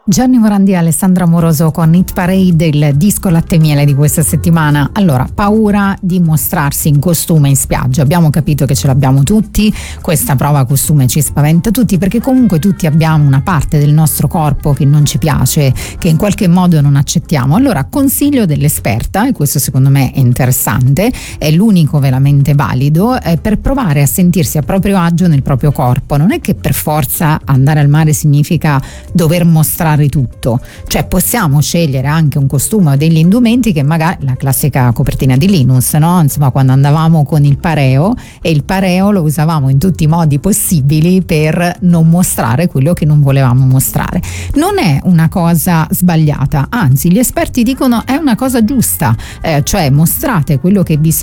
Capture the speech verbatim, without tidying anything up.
Gianni Morandi e Alessandra Moroso con Hit Parade, il disco latte e miele di questa settimana. Allora, paura di mostrarsi in costume in spiaggia. Abbiamo capito che ce l'abbiamo tutti, questa prova costume ci spaventa tutti, perché comunque tutti abbiamo una parte del nostro corpo che non ci piace, che in qualche modo non accettiamo. Allora, consiglio dell'esperta, e questo secondo me è interessante, è l'unico veramente valido, eh, per provare a sentirsi a proprio agio nel proprio corpo. Non è che per forza andare al mare significa dover mostrare tutto, cioè possiamo scegliere anche un costume o degli indumenti che magari, la classica copertina di Linus, no? Insomma, quando andavamo con il pareo, e il pareo lo usavamo in tutti i modi possibili per non mostrare quello che non volevamo mostrare. Non è una cosa sbagliata, anzi gli esperti dicono è una cosa giusta, eh, cioè mostrate quello che vi